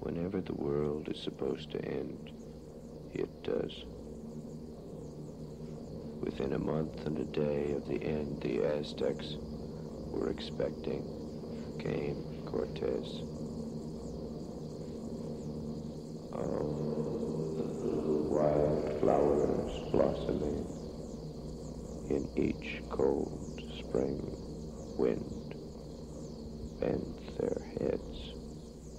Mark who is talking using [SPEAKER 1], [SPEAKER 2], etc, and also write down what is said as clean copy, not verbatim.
[SPEAKER 1] Whenever the world is supposed to end, it does. Within a month and a day of the end the Aztecs were expecting came Cortez. Oh, wild flowers blossoming in each cold spring wind bends their heads